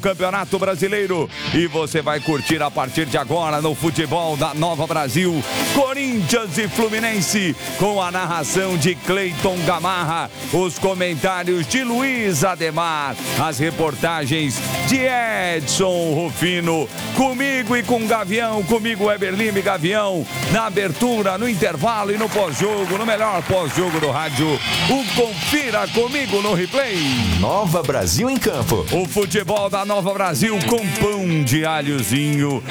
Campeonato Brasileiro, e você vai curtir a partir de agora no futebol da Nova Brasil, Corinthians e Fluminense, com a narração de Cleiton Gamarra, os comentários de Luiz Ademar, as reportagens de Edson Rufino, comigo e com Gavião, comigo Weber Lima e Gavião, na abertura, no intervalo e no pós-jogo, no melhor pós-jogo do rádio, o Confira Comigo no Replay. Nova Brasil em campo. O futebol da Nova Brasil com pão de alhozinho,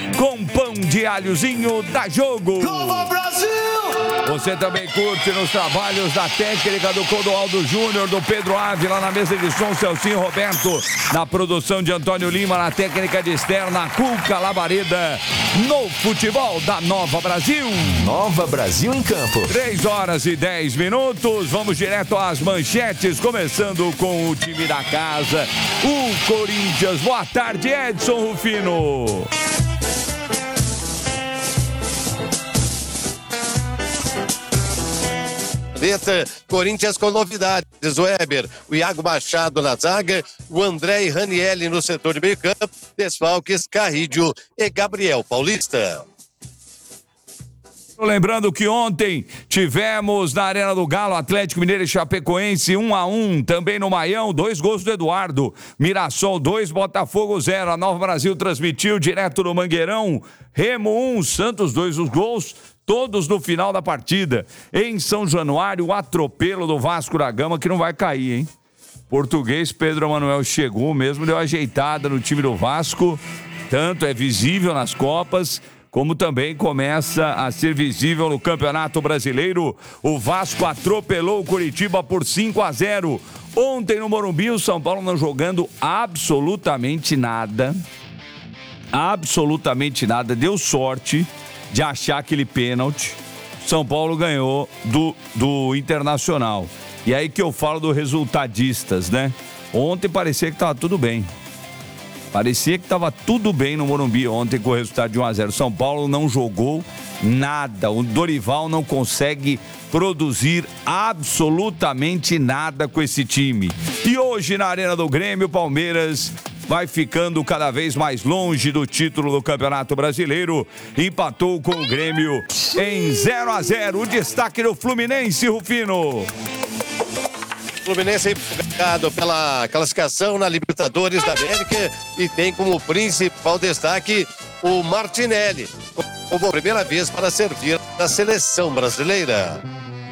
dá jogo. Nova Brasil! Você também curte nos trabalhos da técnica do Clodoaldo Júnior, do Pedro Ávila, na mesa de som, Celcinho Roberto, na produção de Antônio Lima, na técnica de externa, Cuca Labareda, no futebol da Nova Brasil. Nova Brasil em campo. 3h10, vamos direto às manchetes, começando com o time da casa, o Corinthians. Boa tarde, Edson Rufino. Corinthians com novidades, Weber, o Iago Machado na zaga, o André e Ranielli no setor de meio campo, desfalques Carrídio e Gabriel Paulista. Lembrando que ontem tivemos na Arena do Galo Atlético Mineiro e Chapecoense 1-1, também no Maião, 2 gols do Eduardo, Mirassol 2, Botafogo 0, a Nova Brasil transmitiu direto no Mangueirão, Remo 1, Santos 2, os gols todos no final da partida. Em São Januário, o atropelo do Vasco da Gama, que não vai cair, hein? Português Pedro Emanuel chegou mesmo, deu ajeitada no time do Vasco, tanto é visível nas Copas, como também começa a ser visível no Campeonato Brasileiro. O Vasco atropelou o Curitiba por 5-0. Ontem no Morumbi, o São Paulo não jogando absolutamente nada. Absolutamente nada. Deu sorte de achar aquele pênalti. São Paulo ganhou do Internacional. E aí que eu falo dos resultadistas, né? Ontem parecia que estava tudo bem. Parecia que estava tudo bem no Morumbi ontem com o resultado de 1-0. São Paulo não jogou nada. O Dorival não consegue produzir absolutamente nada com esse time. E hoje na Arena do Grêmio, o Palmeiras vai ficando cada vez mais longe do título do Campeonato Brasileiro. Empatou com o Grêmio em 0-0. O destaque do Fluminense, Rufino. Fluminense empolgado pela classificação na Libertadores da América e tem como principal destaque o Martinelli, como a primeira vez para servir na seleção brasileira.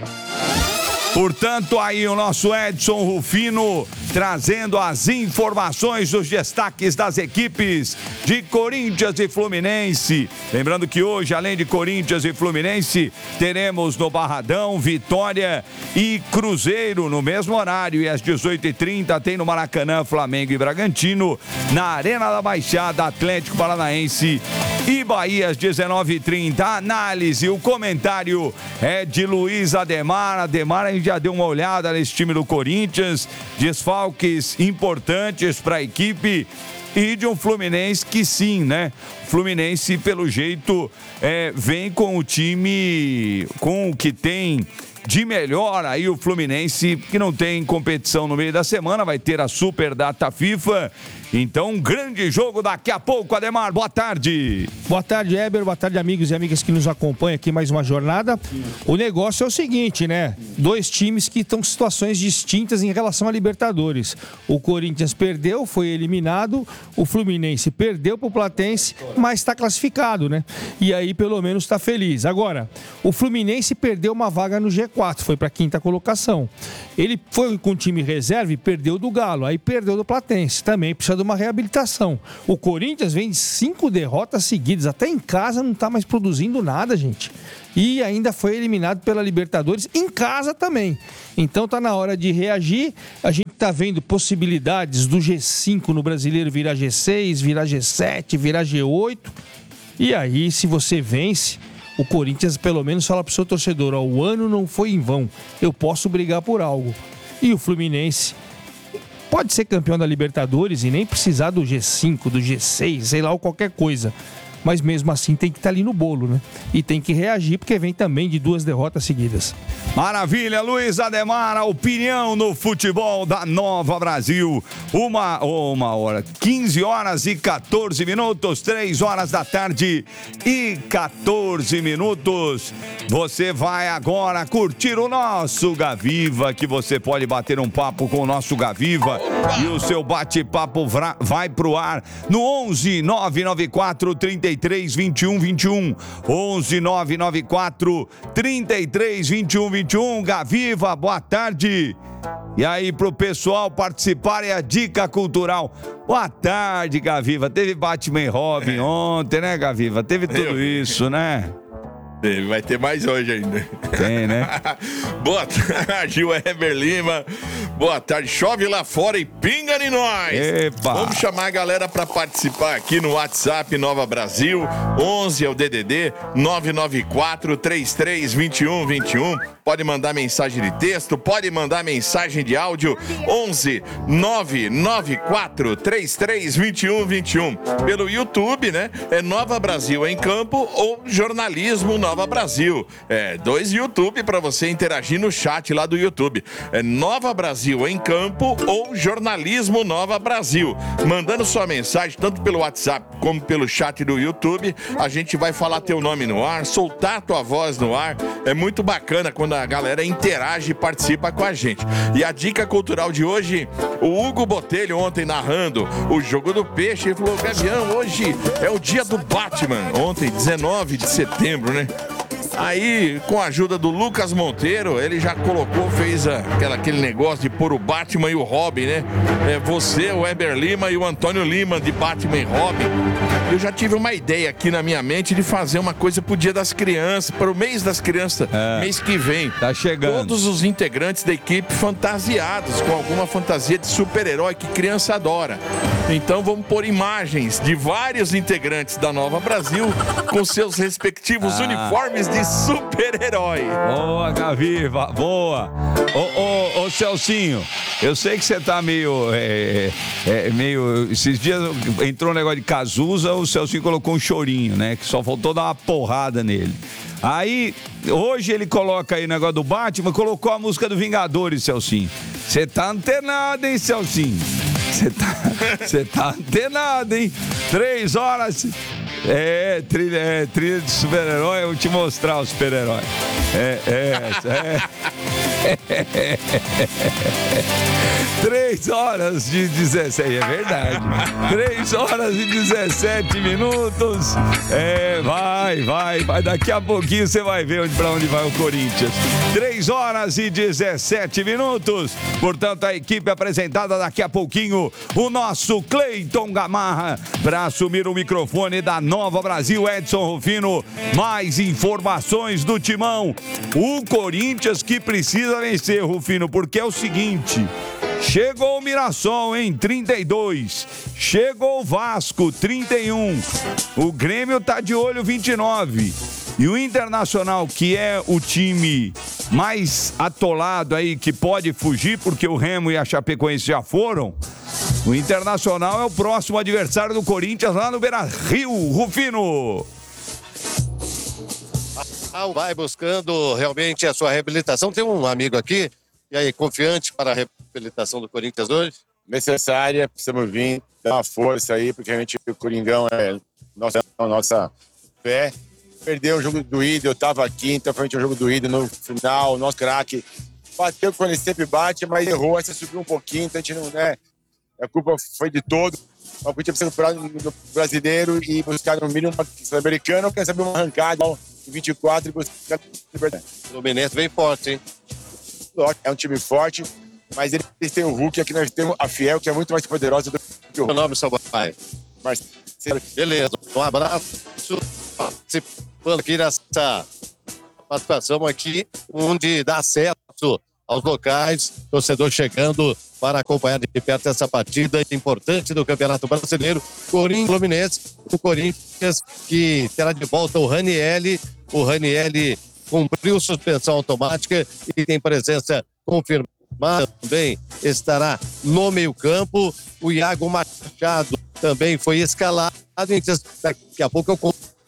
Portanto, aí o nosso Edson Rufino trazendo as informações dos destaques das equipes de Corinthians e Fluminense. Lembrando que hoje, além de Corinthians e Fluminense, teremos no Barradão, Vitória e Cruzeiro no mesmo horário. E às 18h30 tem no Maracanã, Flamengo e Bragantino. Na Arena da Baixada, Atlético Paranaense e Bahia às 19h30. A análise, o comentário é de Luiz Ademar. Ademar, a gente já deu uma olhada nesse time do Corinthians, desfalques importantes para a equipe e de um Fluminense que sim, né? Fluminense, pelo jeito, vem com o time, com o que tem de melhor aí o Fluminense, que não tem competição no meio da semana, vai ter a Super Data FIFA. Então, um grande jogo daqui a pouco, Ademar. Boa tarde. Boa tarde, Heber. Boa tarde, amigos e amigas que nos acompanham aqui mais uma jornada. O negócio é o seguinte, né? 2 times que estão em situações distintas em relação à Libertadores. O Corinthians perdeu, foi eliminado. O Fluminense perdeu para o Platense, mas está classificado, né? E aí, pelo menos, está feliz. Agora, o Fluminense perdeu uma vaga no G4, foi para a 5ª colocação. Ele foi com o time reserva e perdeu do Galo, aí perdeu do Platense. Também precisa de uma reabilitação. O Corinthians vem de 5 derrotas seguidas, até em casa não está mais produzindo nada, gente. E ainda foi eliminado pela Libertadores em casa também. Então tá na hora de reagir. A gente tá vendo possibilidades do G5 no Brasileiro virar G6, virar G7, virar G8. E aí, se você vence, o Corinthians pelo menos fala pro seu torcedor, ó, o ano não foi em vão, eu posso brigar por algo. E o Fluminense pode ser campeão da Libertadores e nem precisar do G5, do G6, sei lá, ou qualquer coisa. mas mesmo assim tem que estar ali no bolo, né? E tem que reagir, porque vem também de 2 derrotas seguidas. Maravilha, Luiz Ademar, a opinião no futebol da Nova Brasil. Uma hora, 15 horas e 14 minutos, 3 horas da tarde e 14 minutos. Você vai agora curtir o nosso Gaviva, que você pode bater um papo com o nosso Gaviva. E o seu bate-papo vai pro ar no 11 994 33 21 21. 11 994 33 21 21. Gaviva, boa tarde. E aí, pro pessoal participar, é a dica cultural. Boa tarde, Gaviva. Teve Batman e Robin ontem, né, Gaviva? Teve tudo isso, né? Vai ter mais hoje ainda. Tem, né? Boa tarde, Weber Lima. Boa tarde. Chove lá fora e pinga em nós. Epa. Vamos chamar a galera para participar aqui no WhatsApp Nova Brasil. 11 é o DDD 994 33 21 21. Pode mandar mensagem de texto, pode mandar mensagem de áudio. 11 994 33 21 21. Pelo YouTube, né? É Nova Brasil em Campo ou Jornalismo Nova Brasil. 2 YouTube para você interagir no chat lá do YouTube. É Nova Brasil em Campo ou Jornalismo Nova Brasil. Mandando sua mensagem, tanto pelo WhatsApp como pelo chat do YouTube, a gente vai falar teu nome no ar, soltar tua voz no ar. É muito bacana quando a galera interage e participa com a gente. E a dica cultural de hoje, o Hugo Botelho ontem narrando o Jogo do Peixe, ele falou: Gavião, hoje é o dia do Batman. Ontem, 19 de setembro, né? Aí, com a ajuda do Lucas Monteiro, ele já colocou, fez aquele negócio de pôr o Batman e o Robin, né? Você, o Weber Lima e o Antônio Lima de Batman e Robin. Eu já tive uma ideia aqui na minha mente de fazer uma coisa pro Dia das Crianças, para o mês das crianças, mês que vem. Tá chegando. Todos os integrantes da equipe fantasiados com alguma fantasia de super-herói que criança adora. Então vamos pôr imagens de vários integrantes da Nova Brasil com seus respectivos uniformes de super-herói. Boa, Gaviva, boa. Ô, Celcinho, eu sei que você tá meio... Esses dias entrou um negócio de Cazuza, o Celcinho colocou um chorinho, né? Que só faltou dar uma porrada nele. Aí, hoje ele coloca aí o negócio do Batman, colocou a música do Vingadores, Celcinho. Você tá antenado, hein, Celcinho? Você tá antenado, hein? 3 horas... trilha de super-herói, eu vou te mostrar o super-herói. 3 horas e 17, é verdade. 3 horas e 17 minutos. Vai. Daqui a pouquinho você vai ver pra onde vai o Corinthians. 3 horas e 17 minutos. Portanto, a equipe apresentada daqui a pouquinho, o nosso Cleiton Gamarra, para assumir o microfone da Nova Brasil, Edson Rufino. Mais informações do Timão. O Corinthians que precisa vencer, Rufino, porque é o seguinte... Chegou o Mirassol em 32, chegou o Vasco 31, o Grêmio tá de olho 29 e o Internacional, que é o time mais atolado aí, que pode fugir porque o Remo e a Chapecoense já foram, o Internacional é o próximo adversário do Corinthians lá no Beira-Rio, Rufino. Vai buscando realmente a sua reabilitação. Tem um amigo aqui, e aí, confiante para a reabilitação do Corinthians hoje? Necessária, precisamos vir, dar uma força aí, porque realmente o Coringão é nossa fé. Perdeu o jogo do Ida, eu estava aqui, então foi um jogo do Ida no final, o nosso craque bateu quando ele sempre bate, mas errou, essa subiu um pouquinho, então a gente não, né? A culpa foi de todo. O Corinthians precisa recuperar no brasileiro e buscar no mínimo uma sul-americana, ou quem sabe uma arrancada em 24 e buscar a liberdade. O Fluminense vem forte, hein? É um time forte, mas eles têm o Hulk, aqui nós temos a Fiel, que é muito mais poderosa do que o Hulk. Meu nome, seu pai. Marcelo. Beleza, um abraço. Participando aqui nessa participação aqui, onde dá acesso aos locais, torcedor chegando para acompanhar de perto essa partida importante do Campeonato Brasileiro. Corinthians Fluminense, o Corinthians que terá de volta o Ranieri. O Ranieri cumpriu suspensão automática e tem presença confirmada. Também estará no meio-campo. O Iago Machado também foi escalado. Daqui a pouco eu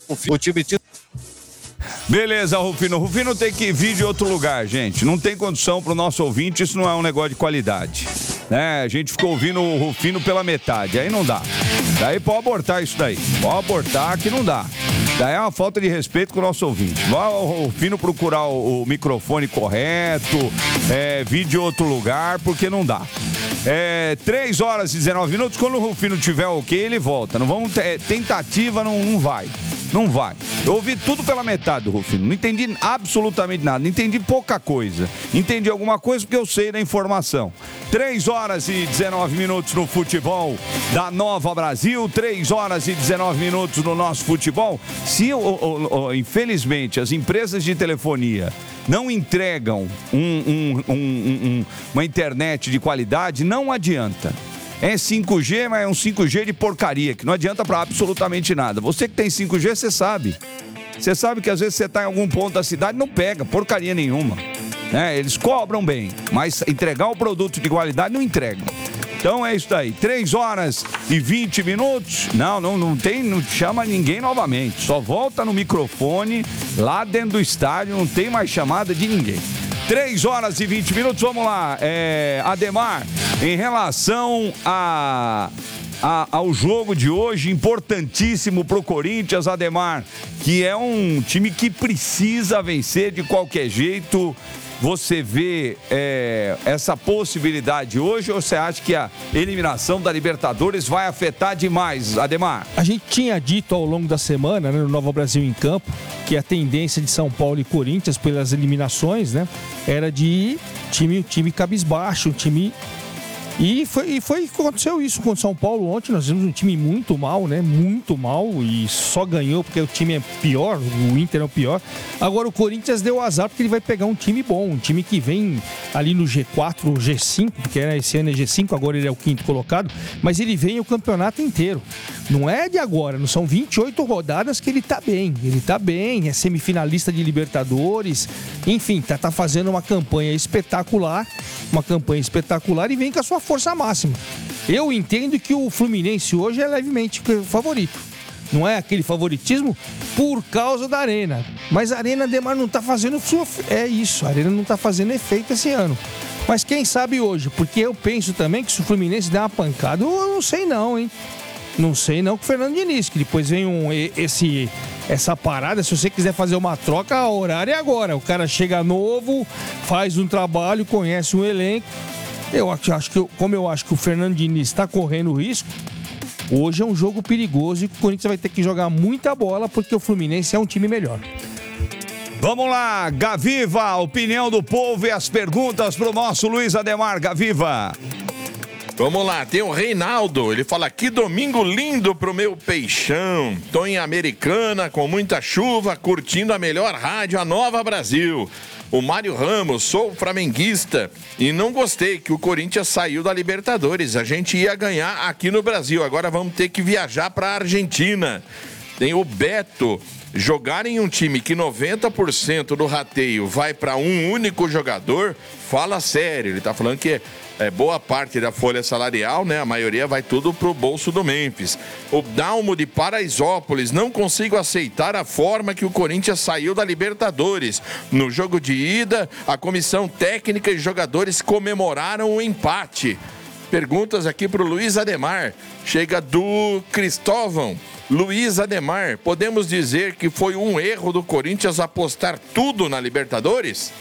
o time titular. Beleza, Rufino. Rufino tem que vir de outro lugar, gente. Não tem condição pro nosso ouvinte, isso não é um negócio de qualidade. A gente ficou ouvindo o Rufino pela metade, aí não dá. Daí pode abortar isso daí. Pode abortar que não dá. Daí é uma falta de respeito com o nosso ouvinte. Vai o Rufino procurar o microfone correto, vir de outro lugar, porque não dá. 3 horas e 19 minutos, quando o Rufino tiver ok, ele volta. Não vamos tentativa, não vai. Não vai. Eu ouvi tudo pela metade do Rufino. Não entendi absolutamente nada. Não entendi pouca coisa. Entendi alguma coisa porque eu sei da informação. 3 horas e 19 minutos no futebol da Nova Brasil. 3 horas e 19 minutos no nosso futebol. Se, infelizmente, as empresas de telefonia não entregam uma internet de qualidade, não adianta. É 5G, mas é um 5G de porcaria, que não adianta pra absolutamente nada. Você que tem 5G, você sabe. Você sabe que às vezes você tá em algum ponto da cidade, não pega porcaria nenhuma. Eles cobram bem, mas entregar o produto de qualidade não entregam. Então é isso daí. 3 horas e 20 minutos. Não chama ninguém novamente. Só volta no microfone lá dentro do estádio, não tem mais chamada de ninguém. 3 horas e 20 minutos, vamos lá. Ademar, em relação ao jogo de hoje, importantíssimo pro Corinthians, Ademar, que é um time que precisa vencer de qualquer jeito. Você vê essa possibilidade hoje ou você acha que a eliminação da Libertadores vai afetar demais, Ademar? A gente tinha dito ao longo da semana, no Nova Brasil em Campo, que a tendência de São Paulo e Corinthians pelas eliminações, era de time cabisbaixo, E aconteceu isso com o São Paulo ontem. Nós vimos um time muito mal, muito mal, e só ganhou porque o time é pior, o Inter é o pior. Agora o Corinthians deu azar porque ele vai pegar um time bom, um time que vem ali no G4, G5, porque esse ano é G5, agora ele é o 5º colocado, mas ele vem o campeonato inteiro. Não é de agora, não são 28 rodadas que ele tá bem, é semifinalista de Libertadores, enfim, tá fazendo uma campanha espetacular e vem com a sua força máxima. Eu entendo que o Fluminense hoje é levemente favorito. Não é aquele favoritismo por causa da Arena. Mas a Arena, Ademar, não tá fazendo... a Arena não tá fazendo efeito esse ano. Mas quem sabe hoje? Porque eu penso também que se o Fluminense der uma pancada, eu não sei não, hein? Não sei não com o Fernando Diniz, que depois vem essa parada. Se você quiser fazer uma troca, o horário é agora. O cara chega novo, faz um trabalho, conhece um elenco. Como eu acho que o Fernando Diniz está correndo risco, hoje é um jogo perigoso e o Corinthians vai ter que jogar muita bola porque o Fluminense é um time melhor. Vamos lá, Gaviva, opinião do povo e as perguntas pro nosso Luiz Ademar. Gaviva. Vamos lá, tem o Reinaldo, ele fala: que domingo lindo pro meu peixão. Tô em Americana com muita chuva, curtindo a melhor rádio, a Nova Brasil. O Mário Ramos, sou flamenguista e não gostei que o Corinthians saiu da Libertadores. A gente ia ganhar aqui no Brasil, agora vamos ter que viajar para a Argentina. Tem o Beto, jogar em um time que 90% do rateio vai para um único jogador, fala sério. Ele tá falando que boa parte da folha salarial, a maioria vai tudo pro bolso do Memphis. O Dalmo de Paraisópolis, não consigo aceitar a forma que o Corinthians saiu da Libertadores. No jogo de ida, a comissão técnica e jogadores comemoraram o empate. Perguntas aqui pro Luiz Ademar. Chega do Cristóvão. Luiz Ademar, podemos dizer que foi um erro do Corinthians apostar tudo na Libertadores?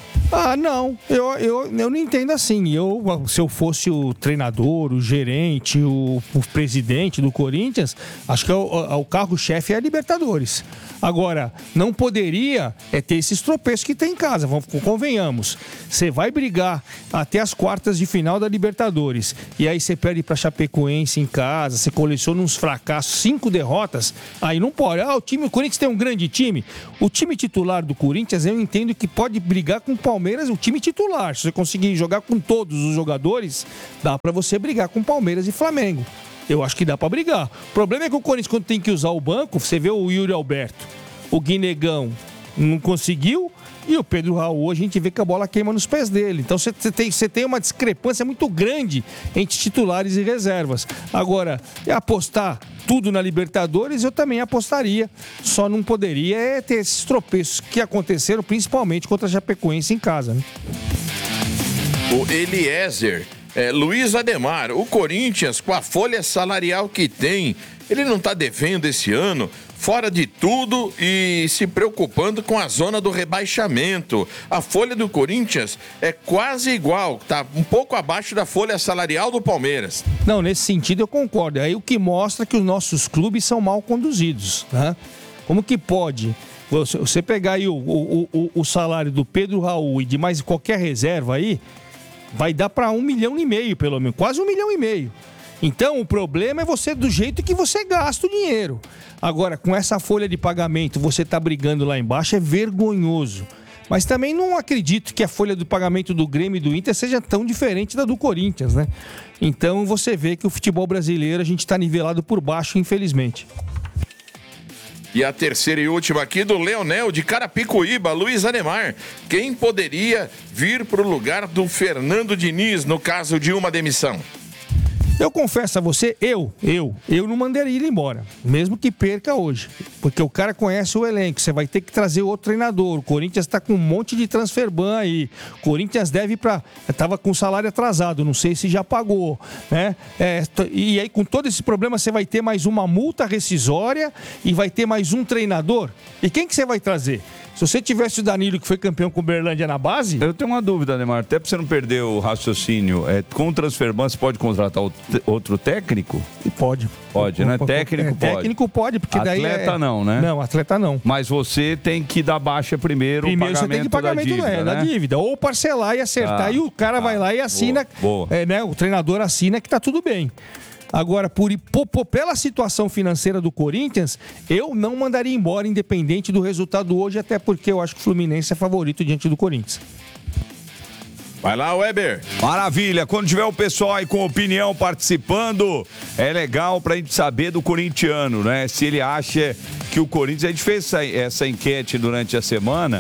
Não, eu não entendo assim. Se eu fosse o treinador, o gerente, o presidente do Corinthians, acho que o carro-chefe é a Libertadores. Agora, não poderia ter esses tropeços que tem em casa, convenhamos. Você vai brigar até as quartas de final da Libertadores e aí você perde pra Chapecoense em casa, você coleciona uns fracassos, 5 derrotas, aí não pode. O Corinthians tem um grande time. O time titular do Corinthians, eu entendo que pode brigar com o Palmeiras, o time titular. Se você conseguir jogar com todos os jogadores, dá pra você brigar com Palmeiras e Flamengo. Eu acho que dá pra brigar. O problema é que o Corinthians, quando tem que usar o banco, você vê o Yuri Alberto, o Guinegão não conseguiu, e o Pedro Raul, a gente vê que a bola queima nos pés dele. Então você tem uma discrepância muito grande entre titulares e reservas. Agora, apostar tudo na Libertadores, eu também apostaria. Só não poderia ter esses tropeços que aconteceram, principalmente contra a Chapecoense em casa, né? O Eliezer, Luiz Ademar, o Corinthians, com a folha salarial que tem, ele não está devendo esse ano, fora de tudo e se preocupando com a zona do rebaixamento. A folha do Corinthians é quase igual, está um pouco abaixo da folha salarial do Palmeiras. Não, nesse sentido eu concordo. Aí o que mostra que os nossos clubes são mal conduzidos, né? Como que pode você pegar aí o salário do Pedro Raul e de mais qualquer reserva aí, vai dar para 1,5 milhão, pelo menos, quase 1,5 milhão. Então, o problema é você do jeito que você gasta o dinheiro. Agora, com essa folha de pagamento, você tá brigando lá embaixo, é vergonhoso. Mas também não acredito que a folha do pagamento do Grêmio e do Inter seja tão diferente da do Corinthians, né? Então, você vê que o futebol brasileiro, a gente tá nivelado por baixo, infelizmente. E a terceira e última aqui do Leonel, de Carapicuíba, Luiz Ademar. Quem poderia vir para o lugar do Fernando Diniz, no caso de uma demissão? Eu confesso a você, eu não mandaria ele embora, mesmo que perca hoje, porque o cara conhece o elenco, você vai ter que trazer outro treinador. O Corinthians está com um monte de transfer ban aí, o Corinthians deve estava com salário atrasado, não sei se já pagou, né? E aí com todo esse problema você vai ter mais uma multa rescisória e vai ter mais um treinador, e quem que você vai trazer? Se você tivesse o Danilo, que foi campeão com o Uberlândia na base... Eu tenho uma dúvida, Ademar, até pra você não perder o raciocínio. Com o transferban, você pode contratar outro técnico? Pode. Pode, né? Técnico pode. Técnico pode, porque daí atleta não, né? Não, atleta não. Mas você tem que dar baixa primeiro o pagamento você tem que pagar da dívida. Ou parcelar e acertar, e o cara vai lá e assina. Boa. Né? O treinador assina que tá tudo bem. Agora, pela situação financeira do Corinthians, eu não mandaria embora, independente do resultado hoje, até porque eu acho que o Fluminense é favorito diante do Corinthians. Vai lá, Weber. Maravilha. Quando tiver o pessoal aí com opinião participando, é legal pra gente saber do corintiano, né? Se ele acha que o Corinthians... A gente fez essa enquete durante a semana...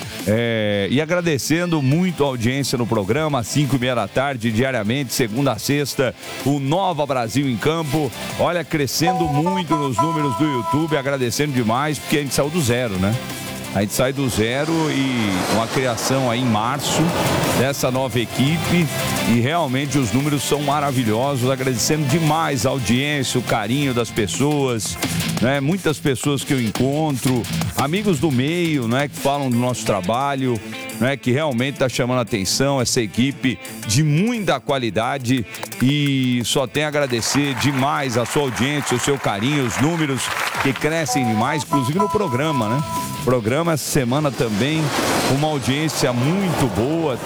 e agradecendo muito a audiência no programa, às 5:30 da tarde, diariamente, segunda a sexta, o Nova Brasil em Campo. Olha, crescendo muito nos números do YouTube, agradecendo demais, porque a gente saiu do zero, né? A gente sai do zero e uma criação aí em março dessa nova equipe e realmente os números são maravilhosos, agradecendo demais a audiência, o carinho das pessoas, né? Muitas pessoas que eu encontro, amigos do meio, né? Que falam do nosso trabalho, né? Que realmente está chamando a atenção, essa equipe de muita qualidade e só tem a agradecer demais a sua audiência, o seu carinho, os números que crescem demais, inclusive no programa, né? Programa essa semana também, uma audiência muito boa,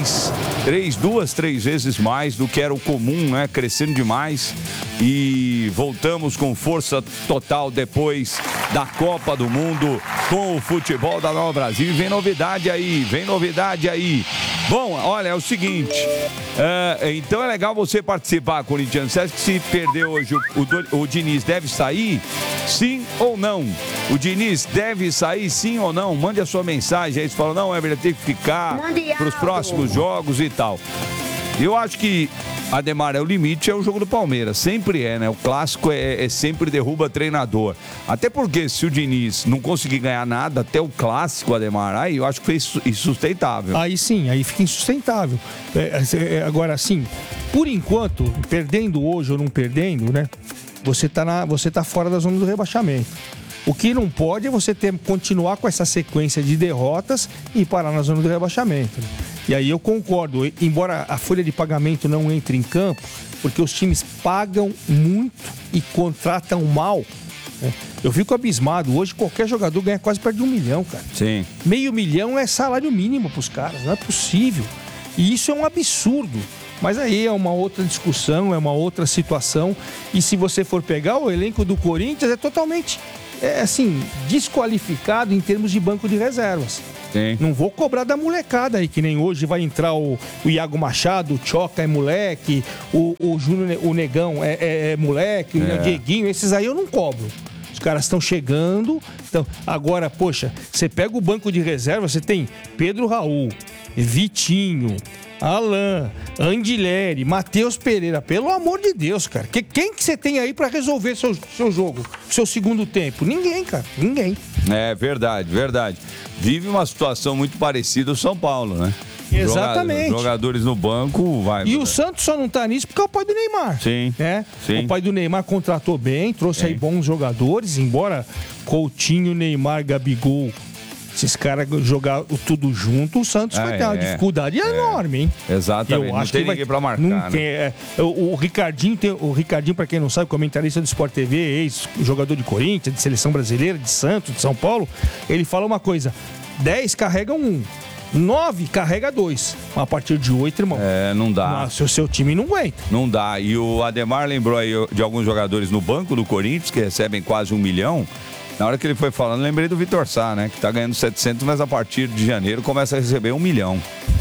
duas, três vezes mais do que era o comum, né? Crescendo demais e voltamos com força total depois da Copa do Mundo com o futebol da Nova Brasil. E vem novidade aí. Bom, olha, é o seguinte, então é legal você participar, Corinthians. Você acha que se perder hoje o Diniz deve sair? Sim ou não? O Diniz deve sair, sim ou não? Mande a sua mensagem aí, você fala, não, ele tem que ficar para os próximos jogos e tal. Eu acho que, Ademar, o limite é o jogo do Palmeiras, sempre é, né? O clássico é sempre derruba treinador. Até porque se o Diniz não conseguir ganhar nada até o clássico, Ademar, aí eu acho que foi insustentável. Aí sim, aí fica insustentável. Agora, sim, por enquanto, perdendo hoje ou não perdendo, né? Você tá fora da zona do rebaixamento. O que não pode é você continuar com essa sequência de derrotas e parar na zona do rebaixamento. E aí eu concordo, embora a folha de pagamento não entre em campo, porque os times pagam muito e contratam mal, né? Eu fico abismado. Hoje qualquer jogador ganha quase perto de 1 milhão, cara. Sim. 500 mil é salário mínimo pros caras, não é possível. E isso é um absurdo. Mas aí é uma outra discussão, é uma outra situação. E se você for pegar o elenco do Corinthians, é totalmente, desqualificado em termos de banco de reservas. Sim. Não vou cobrar da molecada aí, que nem hoje vai entrar o Iago Machado, o Choca é moleque, o Júnior, o Negão é moleque, o Dieguinho, esses aí eu não cobro. Os caras estão chegando. Então, agora, poxa, você pega o banco de reserva, você tem Pedro Raul, Vitinho, Alain, Andileri, Matheus Pereira, pelo amor de Deus, cara. Quem que você tem aí pra resolver seu jogo, seu segundo tempo? Ninguém, cara, ninguém. É verdade. Vive uma situação muito parecida o São Paulo, né? Exatamente. Jogadores no banco, vai. E o Santos só não tá nisso porque é o pai do Neymar. Sim. Né? Sim. O pai do Neymar contratou bem, trouxe aí bons jogadores, embora Coutinho, Neymar, Gabigol, esses caras jogar tudo junto, o Santos vai ter uma dificuldade enorme, hein? Exatamente. Eu não acho tem que ninguém pra marcar, não tem, né? O Ricardinho, pra quem não sabe, comentarista do Sport TV, ex-jogador de Corinthians, de Seleção Brasileira, de Santos, de São Paulo, ele fala uma coisa: 10 carregam 1. 9 carrega 2. A partir de 8, irmão. Não dá. O seu time não aguenta. Não dá. E o Ademar lembrou aí de alguns jogadores no banco do Corinthians que recebem quase 1 milhão. Na hora que ele foi falando, lembrei do Vitor Sá, né? Que tá ganhando 700, mas a partir de janeiro começa a receber 1 milhão.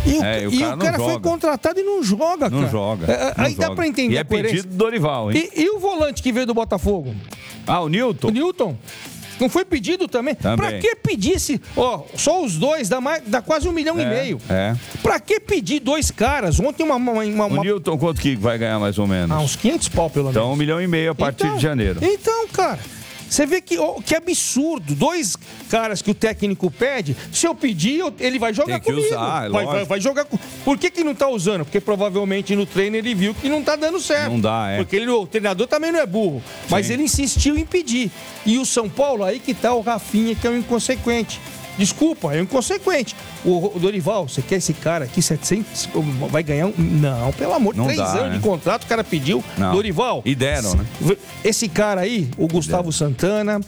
E o cara foi contratado e não joga, cara. Não joga. Aí dá pra entender. E é pedido do Dorival, hein? E o volante que veio do Botafogo? O Newton? O Newton. Não foi pedido também? Pra que pedir só os dois dá quase 1,5 milhão? Pra que pedir 2 caras? Ontem O Newton quanto que vai ganhar mais ou menos? Uns 500 pau pelo menos. Então 1,5 milhão a partir de janeiro. Então, cara, você vê que absurdo. 2 caras que o técnico pede, se eu pedir, ele vai jogar comigo. Usar, vai jogar. Por que não tá usando? Porque provavelmente no treino ele viu que não tá dando certo. Não dá, Porque o treinador também não é burro. Mas ele insistiu em pedir. E o São Paulo, aí que tá o Rafinha, que é um inconsequente. Desculpa, é um inconsequente. O Dorival, você quer esse cara aqui, 700, vai ganhar um... Não, pelo amor de Deus, 3 anos de contrato, o cara pediu. Não. Dorival. E deram, né? Esse cara aí, o Gustavo Santana,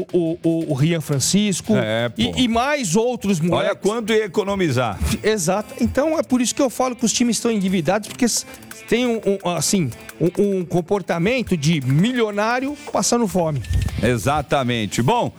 o Rian Francisco e mais outros moleques. Olha quanto ia economizar. Exato. Então é por isso que eu falo que os times estão endividados, porque tem um comportamento de milionário passando fome. Exatamente. Bom,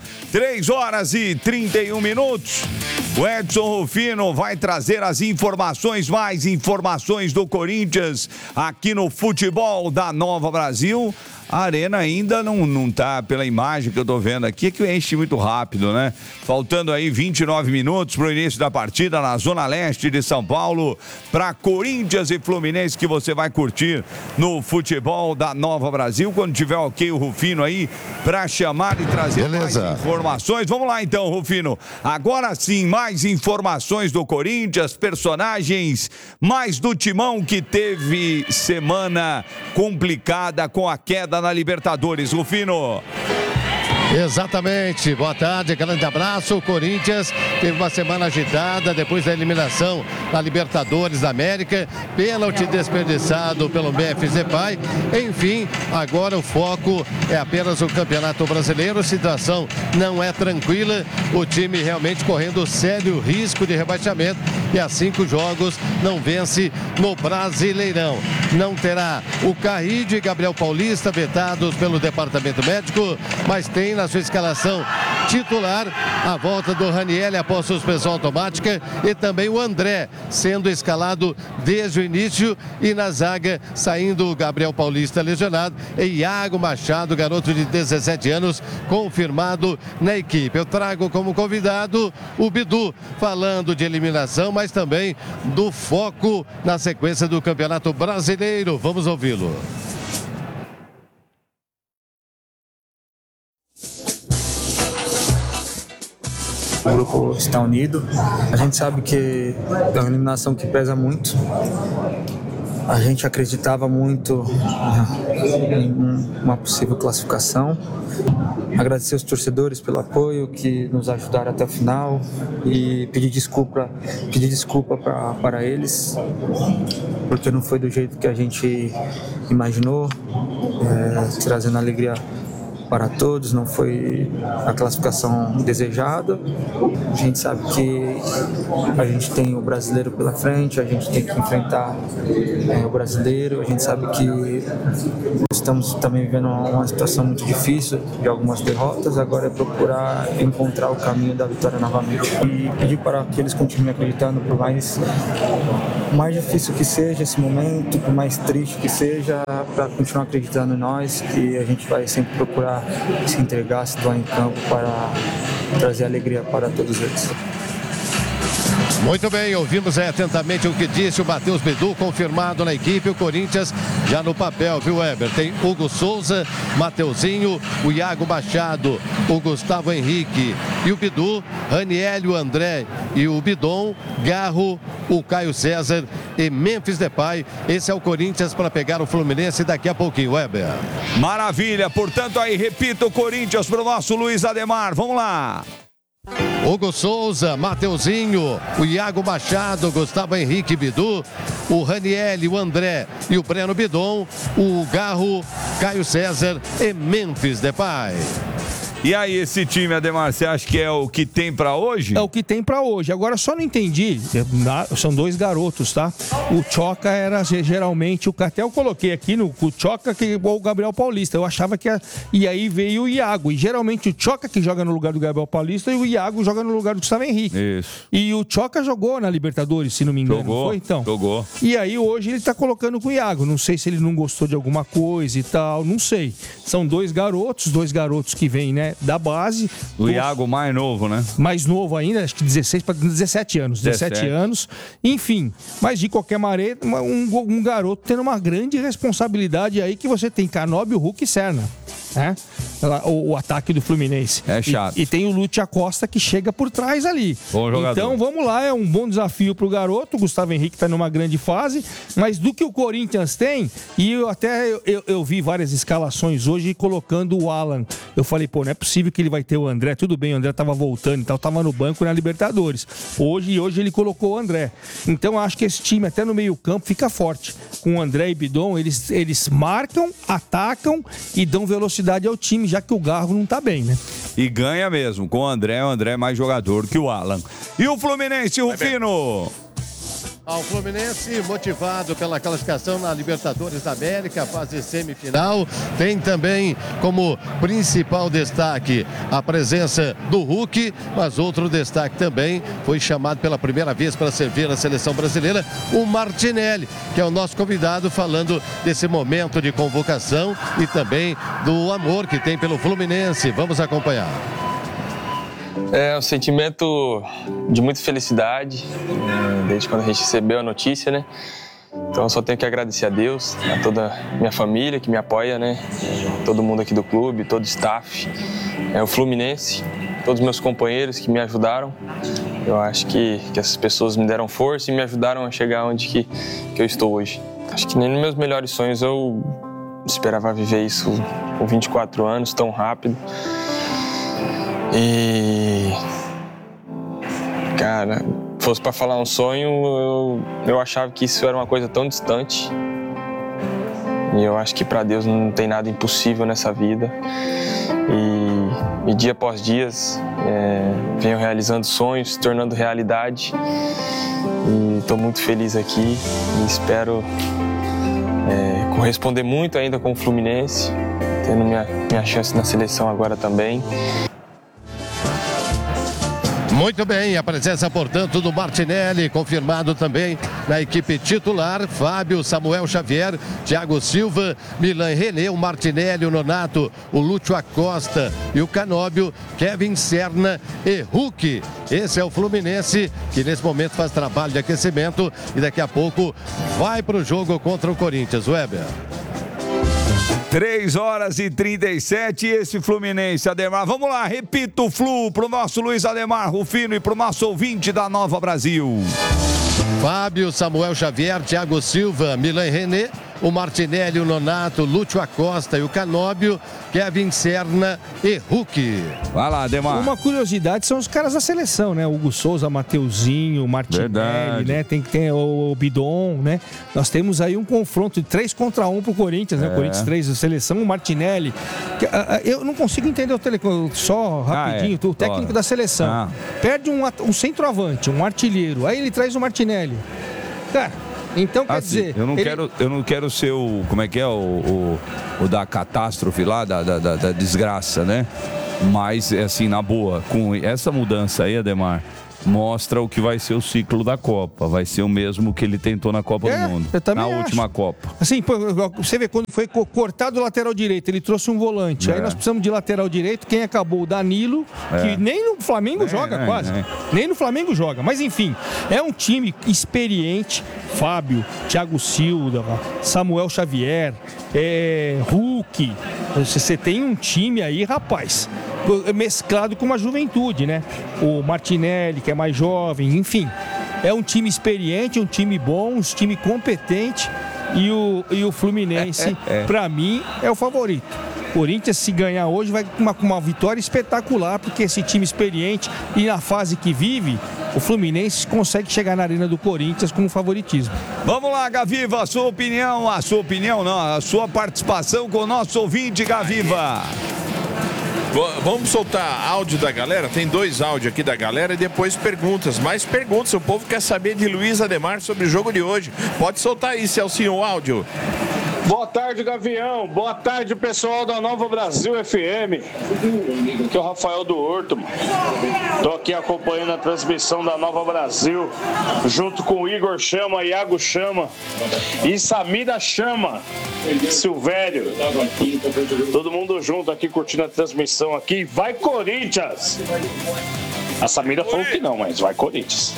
3h31. O Edson Rufino vai trazer mais informações do Corinthians aqui no Futebol da Nova Brasil. A arena ainda não tá, pela imagem que eu tô vendo aqui, que enche muito rápido, né? Faltando aí 29 minutos pro início da partida na Zona Leste de São Paulo, para Corinthians e Fluminense, que você vai curtir no Futebol da Nova Brasil. Quando tiver ok o Rufino aí, para chamar e trazer mais informações. Vamos lá então, Rufino. Agora sim, mais informações do Corinthians, personagens mais do Timão, que teve semana complicada com a queda na Libertadores. Rufino. Exatamente, boa tarde, grande abraço. O Corinthians teve uma semana agitada depois da eliminação da Libertadores da América, pênalti desperdiçado pelo Memphis Depay. Enfim, agora o foco é apenas o Campeonato Brasileiro. A situação não é tranquila, o time realmente correndo sério risco de rebaixamento e há 5 jogos não vence no Brasileirão. Não terá o Carride e Gabriel Paulista vetados pelo departamento médico, mas tem na sua escalação titular a volta do Ranieri após suspensão automática e também o André sendo escalado desde o início, e na zaga saindo o Gabriel Paulista lesionado e Iago Machado, garoto de 17 anos, confirmado na equipe. Eu trago como convidado o Bidu, falando de eliminação, mas também do foco na sequência do Campeonato Brasileiro. Vamos ouvi-lo. O grupo está unido. A gente sabe que é uma eliminação que pesa muito. A gente acreditava muito em uma possível classificação. Agradecer os torcedores pelo apoio, que nos ajudaram até o final, e pedir desculpa para eles, porque não foi do jeito que a gente imaginou, trazendo alegria para todos, não foi a classificação desejada. A gente sabe que a gente tem o brasileiro pela frente, a gente tem que enfrentar o brasileiro. A gente sabe que estamos também vivendo uma situação muito difícil, de algumas derrotas. Agora é procurar encontrar o caminho da vitória novamente e pedir para que eles continuem acreditando, por mais difícil que seja esse momento, por mais triste que seja, para continuar acreditando em nós, que a gente vai sempre procurar se entregar, se doar em campo para trazer alegria para todos eles. Muito bem, ouvimos atentamente o que disse o Matheus Bidu, confirmado na equipe. O Corinthians já no papel, viu, Weber? Tem Hugo Souza, Mateuzinho, o Iago Machado, o Gustavo Henrique e o Bidu, Raniel, o André e o Bidon, Garro, o Caio César e Memphis Depay. Esse é o Corinthians para pegar o Fluminense daqui a pouquinho, Weber. Maravilha, portanto aí, repita o Corinthians para o nosso Luiz Ademar, vamos lá. Hugo Souza, Mateuzinho, o Iago Machado, Gustavo Henrique Bidu, o Raniel, o André e o Breno Bidon, o Garro, Caio César e Memphis Depay. E aí, esse time, Ademar, você acha que é o que tem pra hoje? É o que tem pra hoje. Agora, só não entendi, são dois garotos, tá? O Choca era geralmente, até eu coloquei aqui no Choca, que igual o Gabriel Paulista. Eu achava que e aí veio o Iago. E geralmente o Choca que joga no lugar do Gabriel Paulista e o Iago joga no lugar do Gustavo Henrique. Isso. E o Choca jogou na Libertadores, se não me engano. Jogou, foi então? Jogou. E aí hoje ele tá colocando com o Iago. Não sei se ele não gostou de alguma coisa e tal, não sei. São dois garotos que vêm, né? Da base. O Iago mais novo, né? Mais novo ainda, acho que 16 para 17 anos. 17 anos. Enfim, mas de qualquer maneira, um garoto tendo uma grande responsabilidade aí que você tem Canóbio, Hulk e Serna. Né? O ataque do Fluminense. É chato. E tem o Lúcio Acosta que chega por trás ali. Bom jogador. Então vamos lá, é um bom desafio pro garoto. O Gustavo Henrique tá numa grande fase, mas do que o Corinthians tem, e eu vi várias escalações hoje colocando o Alan. Eu falei, pô, não é possível que ele vai ter o André. Tudo bem, o André tava voltando e tal, tava no banco na Libertadores. Hoje ele colocou o André. Então eu acho que esse time até no meio campo fica forte. Com o André e Bidon, eles marcam, atacam e dão velocidade ao time, já que o Garro não tá bem, né? E ganha mesmo. Com o André é mais jogador que o Alan. E o Fluminense, Rufino? O Fluminense, motivado pela classificação na Libertadores da América, fase semifinal, tem também como principal destaque a presença do Hulk, mas outro destaque também foi chamado pela primeira vez para servir a seleção brasileira, o Martinelli, que é o nosso convidado, falando desse momento de convocação e também do amor que tem pelo Fluminense. Vamos acompanhar. É um sentimento de muita felicidade, desde quando a gente recebeu a notícia, né? Então eu só tenho que agradecer a Deus, a toda a minha família que me apoia, né? Todo mundo aqui do clube, todo o staff, o Fluminense, todos os meus companheiros que me ajudaram. Eu acho que essas pessoas me deram força e me ajudaram a chegar onde que eu estou hoje. Acho que nem nos meus melhores sonhos eu esperava viver isso com 24 anos, tão rápido. E, cara, fosse para falar um sonho, eu achava que isso era uma coisa tão distante. E eu acho que para Deus não tem nada impossível nessa vida. E dia após dia venho realizando sonhos, se tornando realidade. E estou muito feliz aqui e espero corresponder muito ainda com o Fluminense, tendo minha chance na seleção agora também. Muito bem, a presença, portanto, do Martinelli, confirmado também na equipe titular, Fábio, Samuel Xavier, Thiago Silva, Milan René, o Martinelli, o Nonato, o Lúcio Acosta e o Canóbio, Kevin Serna e Hulk. Esse é o Fluminense, que nesse momento faz trabalho de aquecimento e daqui a pouco vai para o jogo contra o Corinthians. Weber. 3h37, esse Fluminense, Ademar. Vamos lá, repita o Flu pro nosso Luiz Ademar Rufino e pro nosso ouvinte da Nova Brasil. Fábio, Samuel Xavier, Thiago Silva, Milan René, o Martinelli, o Nonato, Lúcio Acosta e o Canóbio, Kevin Serna e Hulk. Vai lá, Ademar. Uma curiosidade são os caras da seleção, né? Hugo Souza, Mateuzinho, Martinelli, verdade, né? Tem que ter o Bidon, né? Nós temos aí um confronto de 3-1 pro Corinthians, né? O Corinthians 3 da seleção, o Martinelli. Eu não consigo entender o só rapidinho, o técnico da seleção. Perde um centroavante, um artilheiro, aí ele traz o Martinelli. Cara, então quer dizer... Eu não quero ser o... Como é que é? O da catástrofe lá, da desgraça, né? Mas, assim, na boa, com essa mudança aí, Ademar, mostra o que vai ser o ciclo da Copa. Vai ser o mesmo que ele tentou na Copa do Mundo. Eu também na acho. última Copa. Assim, você vê, quando foi cortado o lateral direito, ele trouxe um volante. Aí nós precisamos de lateral direito. Quem acabou? O Danilo, que nem no Flamengo joga quase. Nem no Flamengo joga. Mas enfim, é um time experiente. Fábio, Thiago Silva, Samuel Xavier, Hulk. Você tem um time aí, rapaz, mesclado com uma juventude, né? O Martinelli, que é mais jovem, enfim. É um time experiente, um time bom, um time competente. E o Fluminense, pra mim, é o favorito. Corinthians, se ganhar hoje, vai com uma vitória espetacular, porque esse time experiente e na fase que vive, o Fluminense consegue chegar na arena do Corinthians com favoritismo. Vamos lá, Gaviva, a sua opinião não, a sua participação com o nosso ouvinte, Gaviva. Vamos soltar áudio da galera? Tem 2 áudios aqui da galera e depois perguntas. Mais perguntas, o povo quer saber de Luiz Ademar sobre o jogo de hoje. Pode soltar aí, Celcinho, o áudio. Boa tarde, Gavião. Boa tarde, pessoal da Nova Brasil FM. Aqui é o Rafael do Horto. Tô aqui acompanhando a transmissão da Nova Brasil, junto com o Igor Chama, Iago Chama e Samira Chama, Silvério. Todo mundo junto aqui curtindo a transmissão aqui. Vai, Corinthians! A Samira falou que não, mas vai, Corinthians.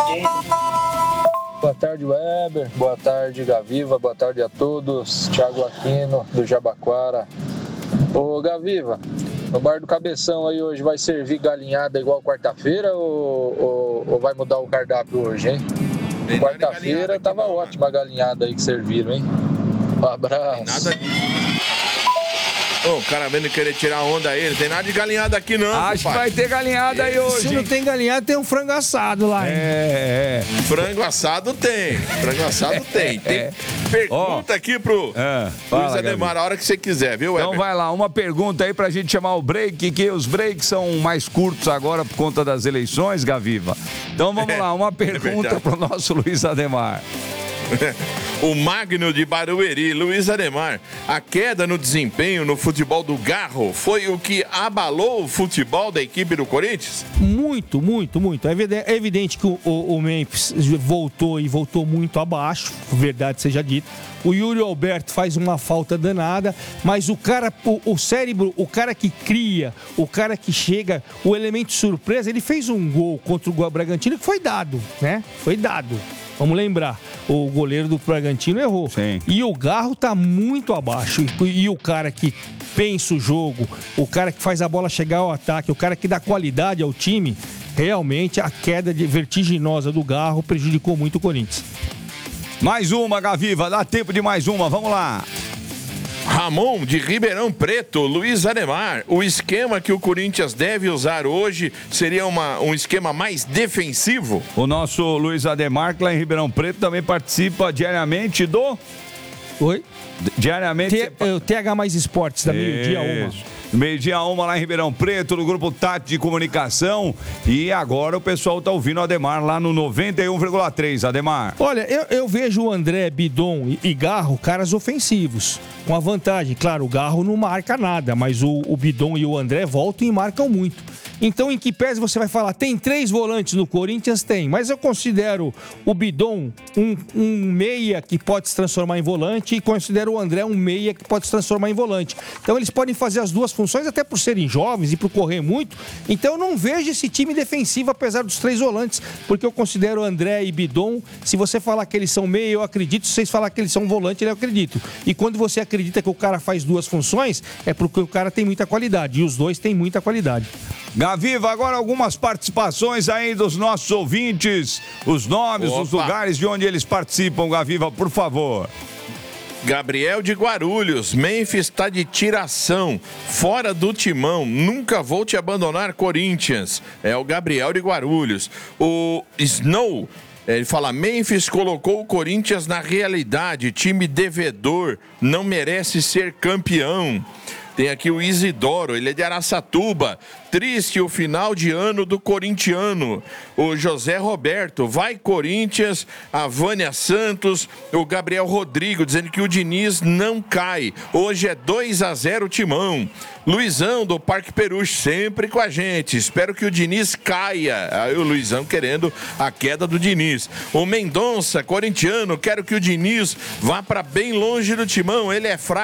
Boa tarde, Weber. Boa tarde, Gaviva. Boa tarde a todos. Thiago Aquino, do Jabaquara. Ô, Gaviva, no bar do Cabeção aí hoje vai servir galinhada igual quarta-feira ou vai mudar o cardápio hoje, hein? Quarta-feira tava ótima a galinhada aí que serviram, hein? Um abraço. Nada disso. O cara vendo querer tirar onda aí, não tem nada de galinhada aqui não. Acho que vai ter galinhada aí hoje. Se não tem galinhada, tem um frango assado lá. Frango assado tem. Tem pergunta aqui pro Luiz Ademar, a hora que você quiser, viu, Weber? Então vai lá, uma pergunta aí pra gente chamar o break, que os breaks são mais curtos agora por conta das eleições, Gaviva. Então vamos lá, uma pergunta pro nosso Luiz Ademar. O Magno de Barueri, Luiz Ademar, a queda no desempenho no futebol do Garro foi o que abalou o futebol da equipe do Corinthians? Muito. É evidente que o Memphis voltou muito abaixo, verdade seja dita. O Yuri Alberto faz uma falta danada, mas o cérebro, o cara que cria, o cara que chega, o elemento surpresa, ele fez um gol contra o Bragantino que foi dado, né? Foi dado. Vamos lembrar, o goleiro do Bragantino errou. Sim. E o Garro tá muito abaixo. E o cara que pensa o jogo, o cara que faz a bola chegar ao ataque, o cara que dá qualidade ao time, realmente a queda vertiginosa do Garro prejudicou muito o Corinthians. Mais uma, Gaviva, dá tempo de mais uma, vamos lá. Ramon de Ribeirão Preto, Luiz Ademar, o esquema que o Corinthians deve usar hoje seria um esquema mais defensivo? O nosso Luiz Ademar, que lá em Ribeirão Preto, também participa diariamente do... Oi? Diariamente... TH Mais Esportes, da meio-dia 1. Meio-dia 1 lá em Ribeirão Preto, no grupo Tati de Comunicação. E agora o pessoal tá ouvindo o Ademar lá no 91,3. Ademar. Olha, eu vejo o André, Bidon e Garro, caras ofensivos. Com a vantagem, claro, o Garro não marca nada, mas o Bidon e o André voltam e marcam muito. Então, em que pese você vai falar, tem 3 volantes no Corinthians? Tem, mas eu considero o Bidon um meia que pode se transformar em volante e considero o André um meia que pode se transformar em volante. Então, eles podem fazer as duas funções, até por serem jovens e por correr muito. Então, eu não vejo esse time defensivo, apesar dos 3 volantes, porque eu considero André e Bidon, se você falar que eles são meia, eu acredito, se vocês falar que eles são volante, eu acredito. E quando você acredita que o cara faz 2 funções, é porque o cara tem muita qualidade, e os 2 têm muita qualidade. Gaviva, agora algumas participações aí dos nossos ouvintes, os nomes, os lugares de onde eles participam, Gaviva, por favor. Gabriel de Guarulhos, Memphis está de tiração, fora do timão, nunca vou te abandonar, Corinthians. É o Gabriel de Guarulhos. O Snow, ele fala, Memphis colocou o Corinthians na realidade, time devedor, não merece ser campeão. Tem aqui o Isidoro, ele é de Araçatuba. Triste o final de ano do corintiano. O José Roberto, vai Corinthians. A Vânia Santos, o Gabriel Rodrigo, dizendo que o Diniz não cai. Hoje é 2-0 Timão. Luizão, do Parque Peruche, sempre com a gente. Espero que o Diniz caia. Aí o Luizão querendo a queda do Diniz. O Mendonça, corintiano, quero que o Diniz vá para bem longe do Timão. Ele é fraco.